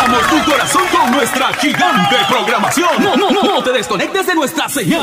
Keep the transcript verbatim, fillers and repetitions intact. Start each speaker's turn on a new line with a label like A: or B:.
A: Llenamos tu corazón con nuestra gigante programación. No, no, no, no te desconectes de nuestra señal.